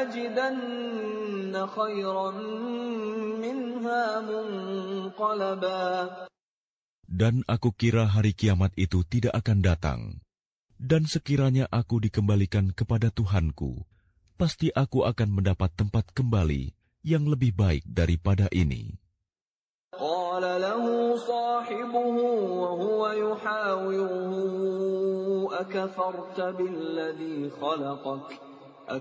لَأَجِدَنَّ خَيْرًا مِنْهَا مُنْقَلَبًا. Dan aku kira hari kiamat itu tidak akan datang. Dan sekiranya aku dikembalikan kepada Tuhanku, pasti aku akan mendapat tempat kembali yang lebih baik daripada ini. قال له صاحبه وهو يحاوره أكفرت بالذي خلقك